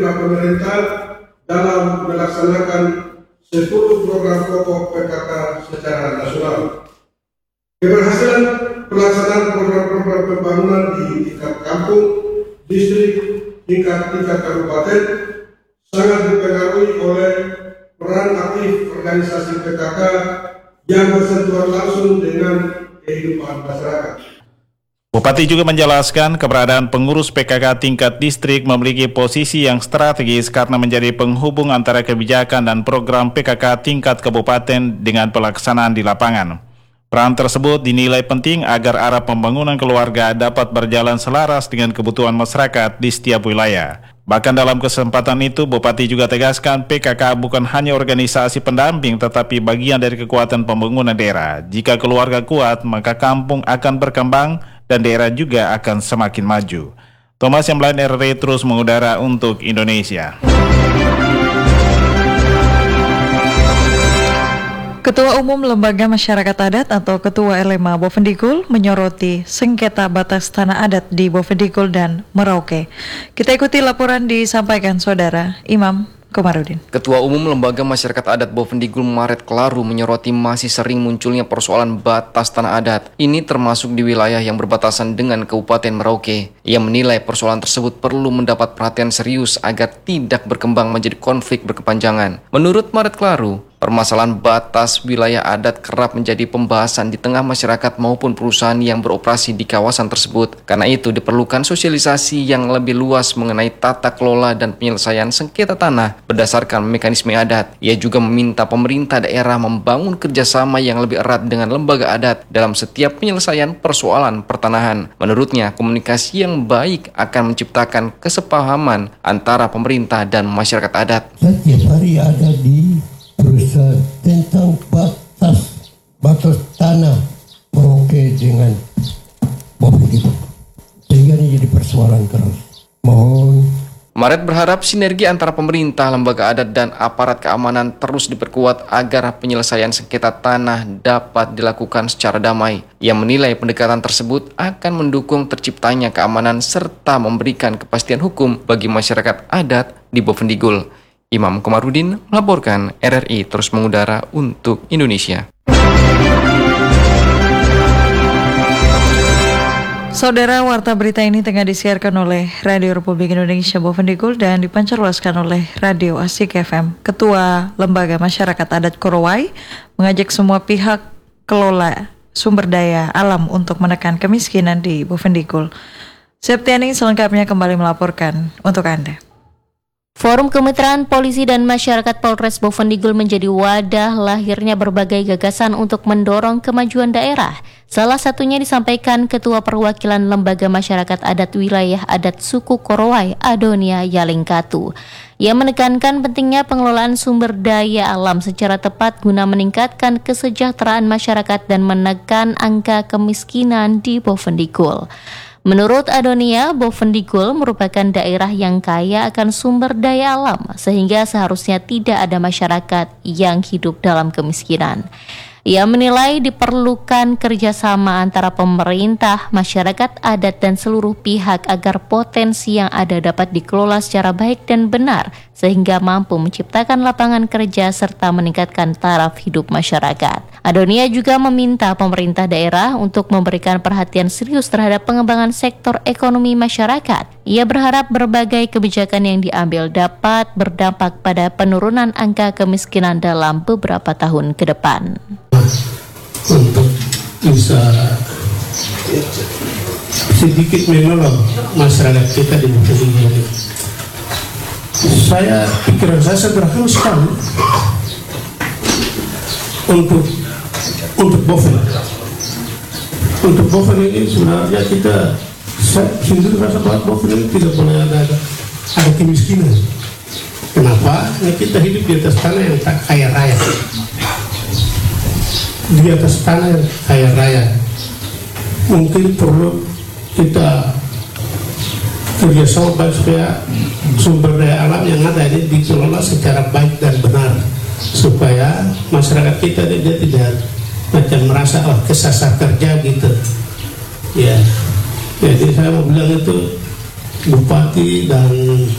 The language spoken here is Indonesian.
pemerintah dalam melaksanakan 10 program pokok PKK secara nasional. Keberhasilan pelaksanaan program-program pembangunan di tingkat kampung, distrik, tingkat kabupaten sangat dipengaruhi oleh peran aktif organisasi PKK yang bersentuhan langsung dengan kehidupan masyarakat. Bupati juga menjelaskan keberadaan pengurus PKK tingkat distrik memiliki posisi yang strategis karena menjadi penghubung antara kebijakan dan program PKK tingkat kabupaten dengan pelaksanaan di lapangan. Peran tersebut dinilai penting agar arah pembangunan keluarga dapat berjalan selaras dengan kebutuhan masyarakat di setiap wilayah. Bahkan dalam kesempatan itu, Bupati juga tegaskan PKK bukan hanya organisasi pendamping tetapi bagian dari kekuatan pembangunan daerah. Jika keluarga kuat, maka kampung akan berkembang dan daerah juga akan semakin maju. Thomas Yamblain, RRI terus mengudara untuk Indonesia. Ketua Umum Lembaga Masyarakat Adat atau Ketua LMA Bovendigul menyoroti sengketa batas tanah adat di Bovendigul dan Merauke. Kita ikuti laporan disampaikan Saudara Imam Komarudin. Ketua Umum Lembaga Masyarakat Adat Bovendigul Maret Klaru menyoroti masih sering munculnya persoalan batas tanah adat. Ini termasuk di wilayah yang berbatasan dengan Kabupaten Merauke. Ia menilai persoalan tersebut perlu mendapat perhatian serius agar tidak berkembang menjadi konflik berkepanjangan. Menurut Maret Klaru, permasalahan batas wilayah adat kerap menjadi pembahasan di tengah masyarakat maupun perusahaan yang beroperasi di kawasan tersebut. Karena itu diperlukan sosialisasi yang lebih luas mengenai tata kelola dan penyelesaian sengketa tanah berdasarkan mekanisme adat. Ia juga meminta pemerintah daerah membangun kerjasama yang lebih erat dengan lembaga adat dalam setiap penyelesaian persoalan pertanahan. Menurutnya, komunikasi yang baik akan menciptakan kesepahaman antara pemerintah dan masyarakat adat. Setiap hari ada di berusaha tentang batas tanah Merauke dengan Bovendigul, sehingga ini jadi persoalan keras. Maret berharap sinergi antara pemerintah, lembaga adat, dan aparat keamanan terus diperkuat agar penyelesaian sengketa tanah dapat dilakukan secara damai. Ia menilai pendekatan tersebut akan mendukung terciptanya keamanan serta memberikan kepastian hukum bagi masyarakat adat di Bovendigul. Imam Komarudin melaporkan, RRI terus mengudara untuk Indonesia. Saudara, warta berita ini tengah disiarkan oleh Radio Republik Indonesia Bovendigul dan dipancarluaskan oleh Radio Asik FM. Ketua Lembaga Masyarakat Adat Korowai mengajak semua pihak kelola sumber daya alam untuk menekan kemiskinan di Bovendigul. Septiani selengkapnya kembali melaporkan untuk Anda. Forum Kemitraan Polisi dan Masyarakat Polres Bovendigul menjadi wadah lahirnya berbagai gagasan untuk mendorong kemajuan daerah. Salah satunya disampaikan Ketua Perwakilan Lembaga Masyarakat Adat Wilayah Adat Suku Korowai, Adonia Yalingkatu. Ia menekankan pentingnya pengelolaan sumber daya alam secara tepat guna meningkatkan kesejahteraan masyarakat dan menekan angka kemiskinan di Bovendigul. Menurut Adonia, Bovendigul merupakan daerah yang kaya akan sumber daya alam, sehingga seharusnya tidak ada masyarakat yang hidup dalam kemiskinan. Ia menilai diperlukan kerjasama antara pemerintah, masyarakat adat, dan seluruh pihak agar potensi yang ada dapat dikelola secara baik dan benar, sehingga mampu menciptakan lapangan kerja serta meningkatkan taraf hidup masyarakat. Adonia juga meminta pemerintah daerah untuk memberikan perhatian serius terhadap pengembangan sektor ekonomi masyarakat. Ia berharap berbagai kebijakan yang diambil dapat berdampak pada penurunan angka kemiskinan dalam beberapa tahun ke depan. Untuk bisa sedikit menolong masyarakat kita di Bovendigul. Pikiran saya sederhana sekali untuk Boven. Untuk Boven ini sebenarnya saya sendiri rasa bahwa Boven ini tidak boleh ada kemiskinan. Kenapa? Kita hidup di atas tanah yang tak kaya raya. Di atas tanah yang kaya raya. Mungkin perlu kita kerjasama baik supaya sumber daya alam yang ada ini dikelola secara baik dan benar, supaya masyarakat kita dia tidak macam merasa kesasar kerja gitu. Ya, jadi saya mau bilang itu Bupati dan